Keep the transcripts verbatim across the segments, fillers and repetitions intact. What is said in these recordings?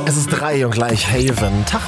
Es ist drei und gleich Haven. Tag.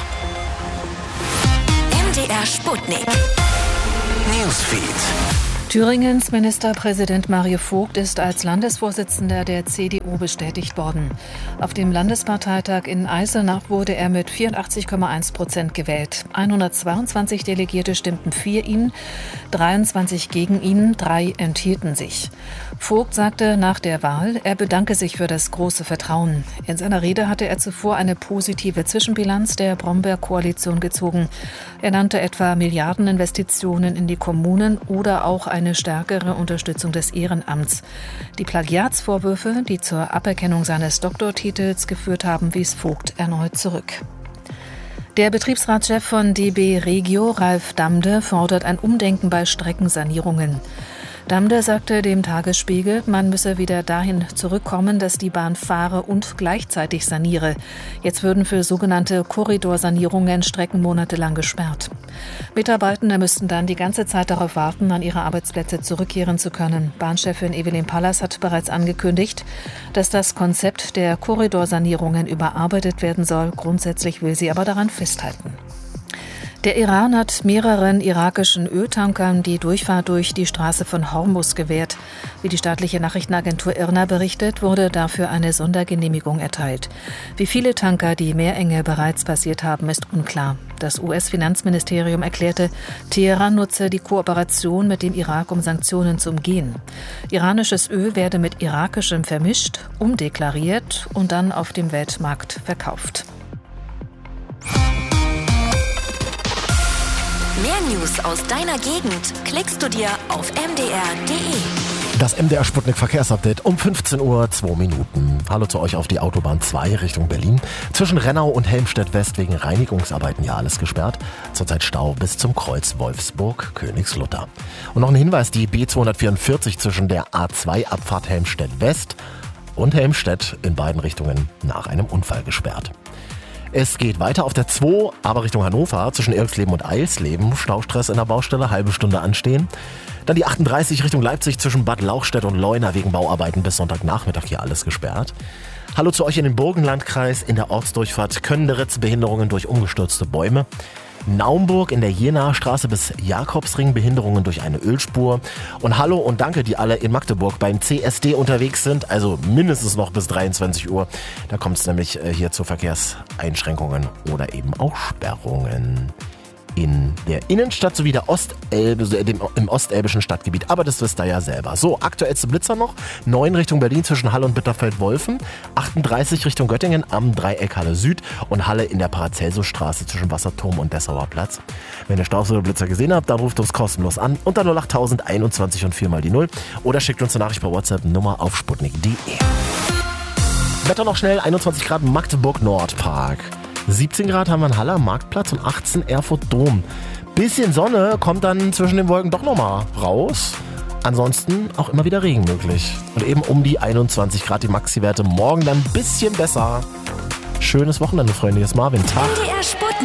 M D R Sputnik. Newsfeed. Thüringens Ministerpräsident Mario Vogt ist als Landesvorsitzender der C D U bestätigt worden. Auf dem Landesparteitag in Eisenach wurde er mit vierundachtzig Komma eins Prozent gewählt. hundertzweiundzwanzig Delegierte stimmten für ihn, dreiundzwanzig gegen ihn, drei enthielten sich. Vogt sagte nach der Wahl, er bedanke sich für das große Vertrauen. In seiner Rede hatte er zuvor eine positive Zwischenbilanz der Bromberg-Koalition gezogen. Er nannte etwa Milliardeninvestitionen in die Kommunen oder auch eine stärkere Unterstützung des Ehrenamts. Die Plagiatsvorwürfe, die zur Aberkennung seines Doktortitels geführt haben, wies Vogt erneut zurück. Der Betriebsratschef von D B Regio, Ralf Damde, fordert ein Umdenken bei Streckensanierungen. Damde sagte dem Tagesspiegel, man müsse wieder dahin zurückkommen, dass die Bahn fahre und gleichzeitig saniere. Jetzt würden für sogenannte Korridorsanierungen Strecken monatelang gesperrt. Mitarbeitende müssten dann die ganze Zeit darauf warten, an ihre Arbeitsplätze zurückkehren zu können. Bahnchefin Evelyn Pallas hat bereits angekündigt, dass das Konzept der Korridorsanierungen überarbeitet werden soll. Grundsätzlich will sie aber daran festhalten. Der Iran hat mehreren irakischen Öltankern die Durchfahrt durch die Straße von Hormuz gewährt. Wie die staatliche Nachrichtenagentur I R N A berichtet, wurde dafür eine Sondergenehmigung erteilt. Wie viele Tanker die Meerenge bereits passiert haben, ist unklar. Das U S-Finanzministerium erklärte, Teheran nutze die Kooperation mit dem Irak, um Sanktionen zu umgehen. Iranisches Öl werde mit irakischem vermischt, umdeklariert und dann auf dem Weltmarkt verkauft. Mehr News aus deiner Gegend klickst du dir auf m d r punkt d e. Das M D R Sputnik Verkehrsupdate um fünfzehn Uhr zwei Minuten. Hallo zu euch auf die Autobahn zwei Richtung Berlin. Zwischen Rennau und Helmstedt West wegen Reinigungsarbeiten ja alles gesperrt. Zurzeit Stau bis zum Kreuz Wolfsburg-Königslutter. Und noch ein Hinweis, die B zweihundertvierundvierzig zwischen der A zwei Abfahrt Helmstedt West und Helmstedt in beiden Richtungen nach einem Unfall gesperrt. Es geht weiter auf der zwei, aber Richtung Hannover, zwischen Irksleben und Eilsleben. Staustress in der Baustelle, halbe Stunde anstehen. Dann die achtunddreißig Richtung Leipzig zwischen Bad Lauchstädt und Leuna wegen Bauarbeiten bis Sonntagnachmittag hier alles gesperrt. Hallo zu euch in den Burgenlandkreis, in der Ortsdurchfahrt Könnderitz, Behinderungen durch umgestürzte Bäume. Naumburg in der Jenaer Straße bis Jakobsring, Behinderungen durch eine Ölspur. Und hallo und danke, die alle in Magdeburg beim C S D unterwegs sind, also mindestens noch bis dreiundzwanzig Uhr. Da kommt es nämlich hier zu Verkehrseinschränkungen oder eben auch Sperrungen in der Innenstadt sowie der Ostelbe, dem, im ostelbischen Stadtgebiet. Aber das wisst ihr ja selber. So, aktuellste Blitzer noch. neun Richtung Berlin zwischen Halle und Bitterfeld-Wolfen. achtunddreißig Richtung Göttingen am Dreieck Halle Süd. Und Halle in der Paracelsusstraße zwischen Wasserturm und Dessauer Platz. Wenn ihr Staus oder Blitzer gesehen habt, dann ruft uns kostenlos an unter null acht null null einundzwanzig und vier mal die null. Oder schickt uns eine Nachricht bei WhatsApp Nummer auf sputnik punkt d e. Wetter noch schnell, einundzwanzig Grad Magdeburg Nordpark. siebzehn Grad haben wir in Halle am Marktplatz und achtzehn Erfurt Dom. Bisschen Sonne kommt dann zwischen den Wolken doch nochmal raus. Ansonsten auch immer wieder Regen möglich. Und eben um die einundzwanzig Grad die Maxi-Werte. Morgen dann ein bisschen besser. Schönes Wochenende, Freunde. Hier ist Marvin. Tag.